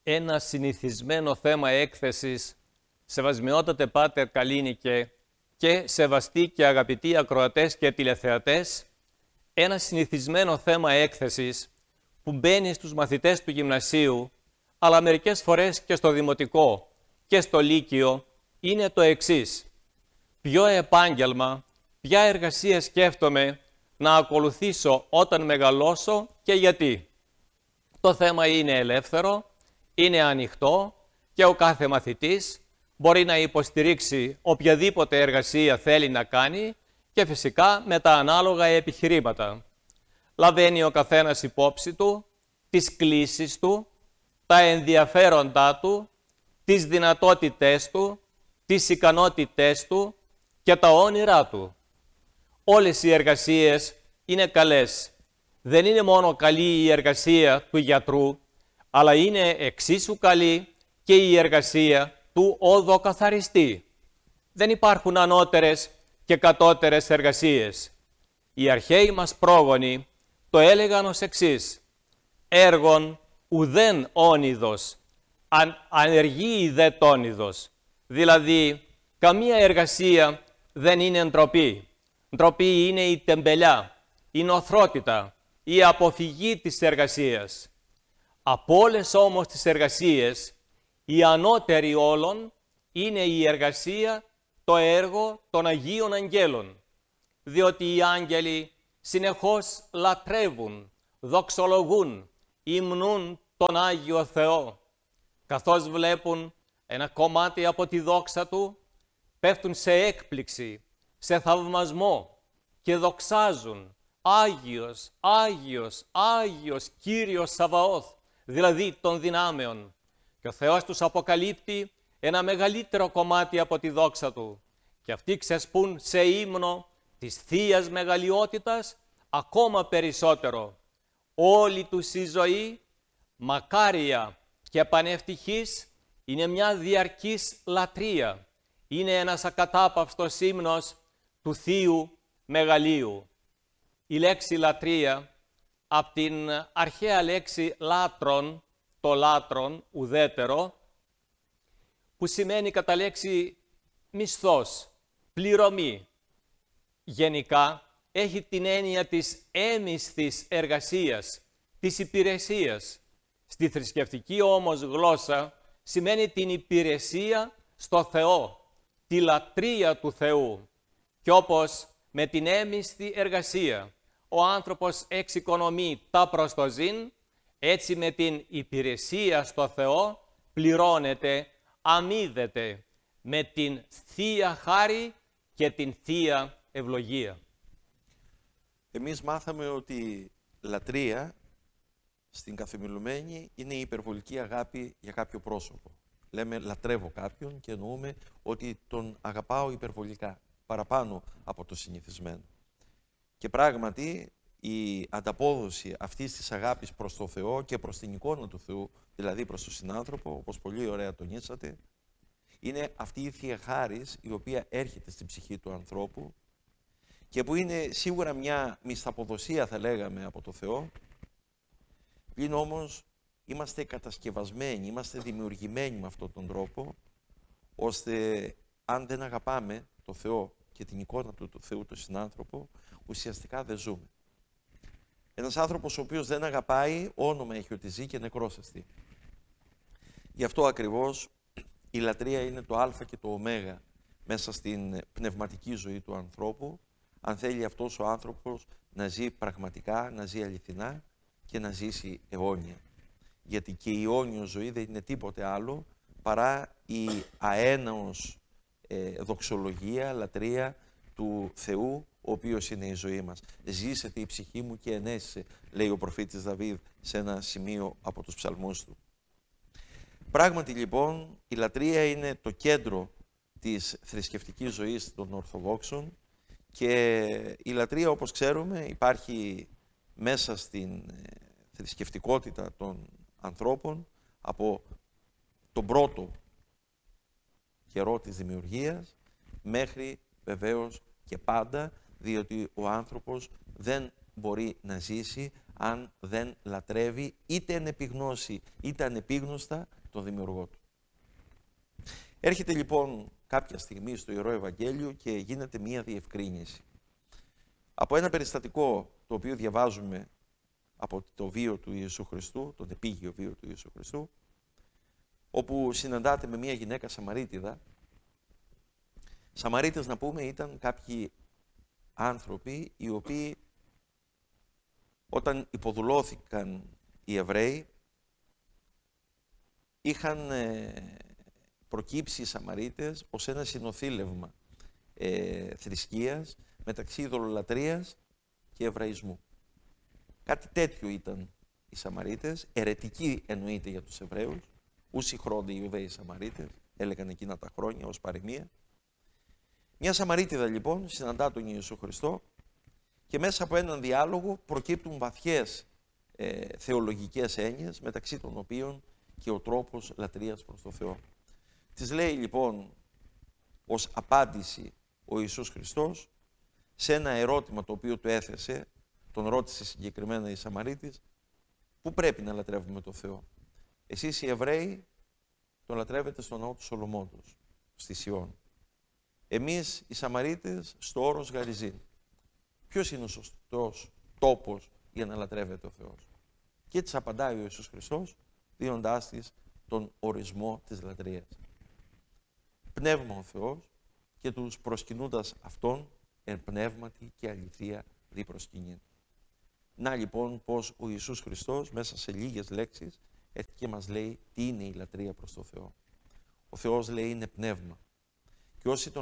ένα συνηθισμένο θέμα έκθεσης, σεβασμιότατε Πάτερ Καλίνικε και σεβαστοί και αγαπητοί ακροατές και τηλεθεατές, ένα συνηθισμένο θέμα έκθεσης που μπαίνει στους μαθητές του γυμνασίου, αλλά μερικές φορές και στο δημοτικό και στο λύκειο, είναι το εξής. Ποιο επάγγελμα, ποια εργασία σκέφτομαι να ακολουθήσω όταν μεγαλώσω και γιατί. Το θέμα είναι ελεύθερο, είναι ανοιχτό και ο κάθε μαθητής μπορεί να υποστηρίξει οποιαδήποτε εργασία θέλει να κάνει και φυσικά με τα ανάλογα επιχειρήματα. Λαβαίνει ο καθένας υπόψη του τις κλίσεις του, τα ενδιαφέροντά του, τις δυνατότητές του, τις ικανότητές του και τα όνειρά του. Όλες οι εργασίες είναι καλές. Δεν είναι μόνο καλή η εργασία του γιατρού, αλλά είναι εξίσου καλή και η εργασία του οδοκαθαριστή. Δεν υπάρχουν ανώτερες και κατώτερες εργασίες. Οι αρχαίοι μας πρόγονοι το έλεγαν ως εξής. Έργον ουδέν όνειδος, ανεργεί δε τόνειδος. Δηλαδή, καμία εργασία δεν είναι ντροπή. Ντροπή είναι η τεμπελιά, η νοθρότητα, η αποφυγή της εργασίας. Από όλες όμως τις εργασίες, η ανώτερη όλων είναι η εργασία, το έργο των Αγίων Αγγέλων. Διότι οι άγγελοι συνεχώς λατρεύουν, δοξολογούν, υμνούν τον Άγιο Θεό. Καθώς βλέπουν ένα κομμάτι από τη δόξα Του, πέφτουν σε έκπληξη, σε θαυμασμό και δοξάζουν Άγιος, Άγιος, Άγιος Κύριος Σαβαώθ, δηλαδή των δυνάμεων. Και ο Θεός τους αποκαλύπτει ένα μεγαλύτερο κομμάτι από τη δόξα Του. Και αυτοί ξεσπούν σε ύμνο της Θείας Μεγαλειότητας ακόμα περισσότερο. Όλη τους η ζωή, μακάρια και πανευτυχής, είναι μια διαρκής λατρεία. Είναι ένας ακατάπαυστος ύμνος του Θείου Μεγαλείου. Η λέξη λατρεία, από την αρχαία λέξη λάτρον, το λάτρον, ουδέτερο, που σημαίνει κατά λέξη μισθός, πληρωμή. Γενικά, έχει την έννοια της έμισθης εργασίας, της υπηρεσίας. Στη θρησκευτική όμως γλώσσα σημαίνει την υπηρεσία στο Θεό, τη λατρεία του Θεού. Και όπως με την έμισθη εργασία ο άνθρωπος εξοικονομεί τα προς το ζήν, έτσι με την υπηρεσία στο Θεό πληρώνεται, αμείβεται με την Θεία Χάρη και την Θεία Ευλογία. Εμείς μάθαμε ότι λατρεία στην καθημερινή είναι η υπερβολική αγάπη για κάποιο πρόσωπο. Λέμε λατρεύω κάποιον και εννοούμε ότι τον αγαπάω υπερβολικά, παραπάνω από το συνηθισμένο. Και πράγματι η ανταπόδοση αυτής της αγάπης προς το Θεό και προς την εικόνα του Θεού, δηλαδή προς τον συνάνθρωπο, όπως πολύ ωραία τονίσατε, είναι αυτή η Θεία Χάρις η οποία έρχεται στην ψυχή του ανθρώπου και που είναι σίγουρα μια μισθαποδοσία, θα λέγαμε, από το Θεό. Πλην όμως είμαστε κατασκευασμένοι, είμαστε δημιουργημένοι με αυτόν τον τρόπο, ώστε αν δεν αγαπάμε το Θεό και την εικόνα του Θεού, του συνάνθρωπο, ουσιαστικά δεν ζούμε. Ένας άνθρωπος ο οποίος δεν αγαπάει, όνομα έχει ότι ζει και νεκρός εστί. Γι' αυτό ακριβώς η λατρεία είναι το α και το ω μέσα στην πνευματική ζωή του ανθρώπου, αν θέλει αυτός ο άνθρωπος να ζει πραγματικά, να ζει αληθινά και να ζήσει αιώνια. Γιατί και η αιώνιος ζωή δεν είναι τίποτε άλλο παρά η αέναος δοξολογία, λατρεία του Θεού, ο οποίος είναι η ζωή μας. Ζήσεται η ψυχή μου και ενέσσε, λέει ο προφήτης Δαβίδ σε ένα σημείο από τους ψαλμούς του. Πράγματι λοιπόν η λατρεία είναι το κέντρο της θρησκευτικής ζωής των Ορθοδόξων και η λατρεία, όπως ξέρουμε, υπάρχει μέσα στην θρησκευτικότητα των ανθρώπων από τον πρώτο καιρό της δημιουργίας μέχρι βεβαίως και πάντα, διότι ο άνθρωπος δεν μπορεί να ζήσει αν δεν λατρεύει είτε εν επιγνώση είτε ανεπίγνωστα τον Δημιουργό του. Έρχεται λοιπόν κάποια στιγμή στο Ιερό Ευαγγέλιο και γίνεται μία διευκρίνηση. Από ένα περιστατικό το οποίο διαβάζουμε από το βίο του Ιησού Χριστού, τον επίγειο βίο του Ιησού Χριστού, όπου συναντάται με μία γυναίκα Σαμαρίτιδα. Σαμαρίτες, να πούμε, ήταν κάποιοι άνθρωποι οι οποίοι όταν υποδουλώθηκαν οι Εβραίοι είχαν προκύψει οι Σαμαρίτες ως ένα συνοθήλευμα θρησκείας μεταξύ ειδωλολατρίας και Εβραϊσμού. Κάτι τέτοιο ήταν οι Σαμαρίτες, αιρετικοί εννοείται για τους Εβραίους, ούσι χρόνοι οι Ιουδαίοι Σαμαρίτες, έλεγαν εκείνα τα χρόνια ως παροιμία. Μια Σαμαρίτιδα λοιπόν συναντά τον Ιησού Χριστό και μέσα από έναν διάλογο προκύπτουν βαθιές θεολογικές έννοιες, μεταξύ των οποίων και ο τρόπος λατρείας προς το Θεό. Της λέει λοιπόν ως απάντηση ο Ιησούς Χριστός σε ένα ερώτημα το οποίο του έθεσε, τον ρώτησε συγκεκριμένα η Σαμαρίτης, πού πρέπει να λατρεύουμε το Θεό. Εσείς οι Εβραίοι τον λατρεύετε στον ναό του Σολομόντος, στη Σιών. Εμείς οι Σαμαρίτες στο όρος Γαριζήν. Ποιος είναι ο σωστός τόπος για να λατρεύεται ο Θεός? Και της απαντάει ο Ιησούς Χριστός, δίνοντάς της τον ορισμό της λατρείας. Πνεύμα ο Θεός και τους προσκυνούντας Αυτόν εν πνεύματι και αληθεία δι προσκυνήν. Να λοιπόν πως ο Ιησούς Χριστός μέσα σε λίγες λέξεις έρχεται και μας λέει τι είναι η λατρεία προς το Θεό. Ο Θεός λέει είναι πνεύμα. Και όσοι τον